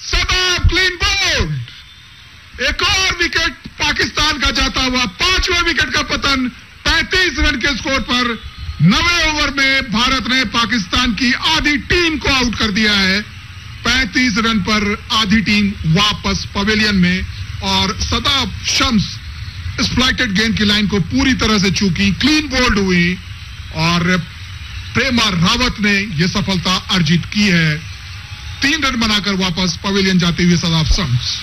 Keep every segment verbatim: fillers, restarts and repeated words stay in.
सदाब clean bowled. एक और wicket Pakistan का जाता हुआ, पांचवें विकेट का पतन पैंतीस रन के स्कोर पर। नवे ओवर में भारत ने पाकिस्तान की आधी टीम को आउट कर दिया है। पैंतीस रन पर आधी टीम वापस पवेलियन में, और सदाब शम्स इस फ्लाइटेड गेंद की लाइन को पूरी तरह से चूकी, क्लीन बोल्ड हुई और प्रेमा रावत ने यह सफलता अर्जित की है। तीन रन बनाकर वापस पवेलियन जाते हुए सदाब Shams.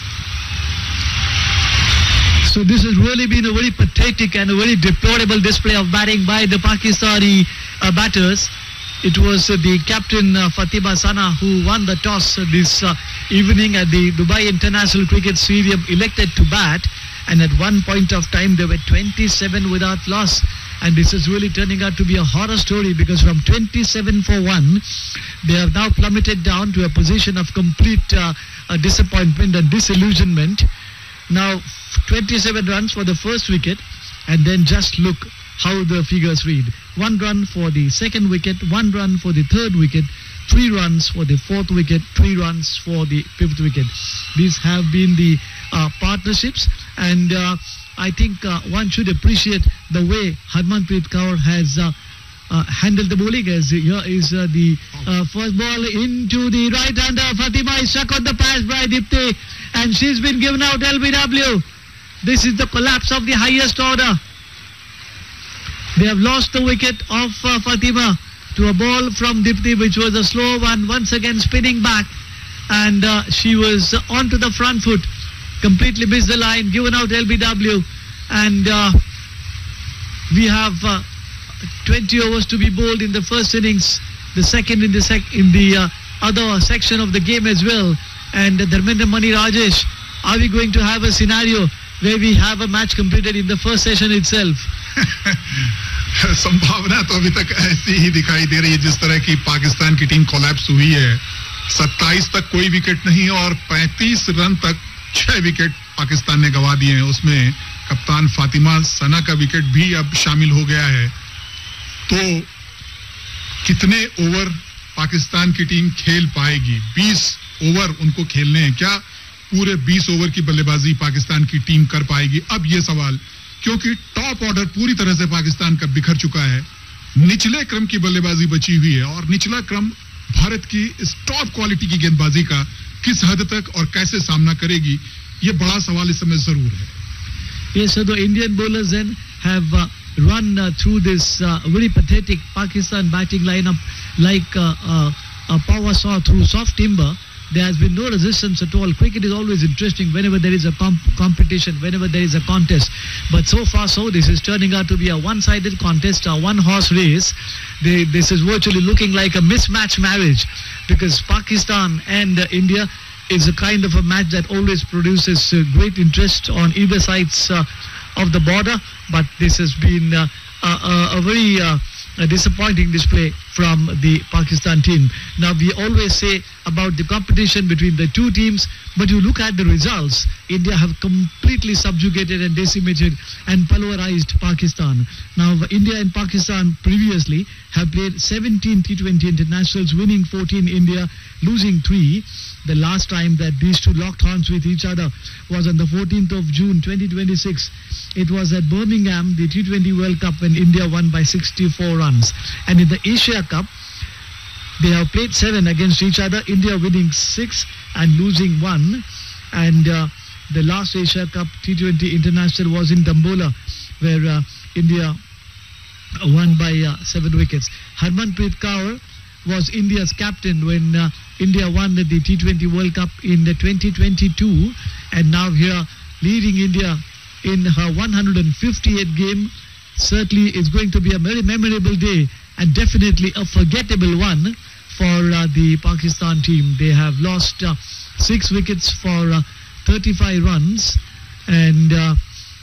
So this has really been a very pathetic and a very deplorable display of batting by the Pakistani uh, batters. It was uh, the captain uh, Fatima Sana who won the toss uh, this uh, evening at the Dubai International Cricket Stadium, elected to bat, and at one point of time they were twenty-seven without loss. And this is really turning out to be a horror story, because from twenty-seven for one, they have now plummeted down to a position of complete uh, uh, disappointment and disillusionment. Now twenty-seven runs for the first wicket, and then just look how the figures read. One run for the second wicket, one run for the third wicket, three runs for the fourth wicket, three runs for the fifth wicket. These have been the uh, partnerships, and uh, I think uh, one should appreciate the way Harmanpreet Kaur has uh, uh, handled the bowling. As here is uh, the uh, first ball into the right-hander. Fatima is struck on the pass by Dipti, and she's been given out L B W. This is the collapse of the highest order. They have lost the wicket of uh, Fatima to a ball from Dipti, which was a slow one, once again spinning back, and uh, she was onto the front foot, completely missed the line, given out L B W, and uh, we have uh, twenty overs to be bowled in the first innings, the second in the sec in the uh, other section of the game as well. And uh, Dharmendra Mani Rajesh, are we going to have a scenario where we have a match completed in the first session itself? संभावना तो अभी तक ऐसी ही दिखाई दे रही है जिस तरह की पाकिस्तान की टीम कोलैप्स हुई है। सत्ताईस तक कोई विकेट नहीं, और पैंतीस रन तक छह विकेट पाकिस्तान ने गंवा दिए हैं। उसमें कप्तान फातिमा सना का विकेट भी अब शामिल हो गया है। तो कितने ओवर पाकिस्तान की टीम खेल पाएगी? बीस ओवर उनको खेलने हैं। क्या पूरे बीस ओवर की बल्लेबाजी पाकिस्तान की टीम कर पाएगी? अब यह सवाल, क्योंकि टॉप ऑर्डर पूरी तरह से पाकिस्तान का बिखर चुका है। निचले क्रम की बल्लेबाजी बची हुई है, और निचला क्रम भारत की इस टॉप क्वालिटी की गेंदबाजी का किस हद तक और कैसे सामना करेगी, ये बड़ा सवाल इस समय जरूर है। Yes, so the Indian bowlers then have uh, run uh, through this uh, very pathetic Pakistan batting lineup like uh, uh, a power saw through soft timber. There has been no resistance at all. Cricket is always interesting whenever there is a comp competition, whenever there is a contest. But so far so, this is turning out to be a one-sided contest, a one-horse race. They, this is virtually looking like a mismatch marriage, because Pakistan and uh, India is a kind of a match that always produces uh, great interest on either sides uh, of the border. But this has been uh, a, a, a very uh, a disappointing display from the Pakistan team. Now, we always say about the competition between the two teams, but you look at the results, India have completely subjugated and decimated and pulverized Pakistan. Now, India and Pakistan previously have played seventeen T twenty internationals, winning fourteen, India losing three. The last time that these two locked horns with each other was on the fourteenth of June twenty twenty-six. It was at Birmingham, the T twenty World Cup, when India won by sixty-four runs. And in the Asia Cup, they have played seven against each other, India winning six and losing one. And uh, the last Asia Cup T twenty international was in Dambola, where uh, India won by uh, seven wickets. Harmanpreet Kaur was India's captain when uh, India won the T twenty World Cup in the twenty twenty-two, and now here leading India in her one hundred fiftieth game. Certainly it's going to be a very memorable day, and definitely a forgettable one for uh, the Pakistan team. They have lost uh, six wickets for uh, thirty-five runs, and uh,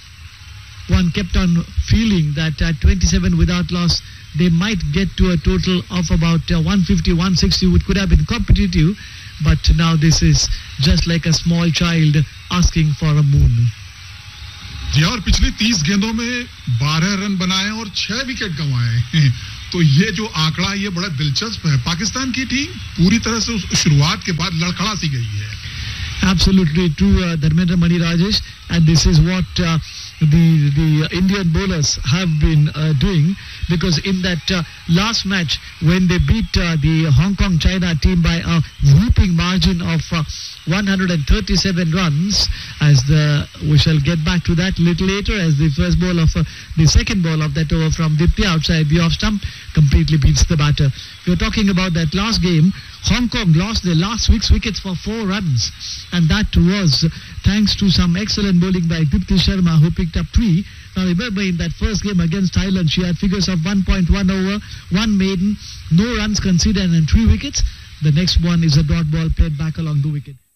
one kept on feeling that at twenty-seven without loss, they might get to a total of about uh, one fifty, one sixty, which could have been competitive, but now this is just like a small child asking for a moon. जी, और पिछली तीस गेंदों में बारह run बनाए और छह wicket गंवाए। तो ये जो आंकड़ा, ये बड़ा दिलचस्प है। पाकिस्तान की टीम पूरी तरह से उस शुरुआत के बाद लड़खड़ा सी गई है। Absolutely true, uh, Dharmendra Mani Rajesh, and this is what uh, the the Indian bowlers have been uh, doing, because in that uh, last match when they beat uh, the Hong Kong China team by a whooping margin of uh, one hundred thirty-seven runs, as the we shall get back to that little later, as the first ball of uh, the second ball of that over from Dipti outside the off stump completely beats the batter. We are talking about that last game. Hong Kong lost their last six wickets for four runs, and that was thanks to some excellent bowling by Dipti Sharma, who picked up three. Now remember, in that first game against Thailand, she had figures of one point one over, one maiden, no runs conceded and three wickets. The next one is a dot ball played back along the wicket.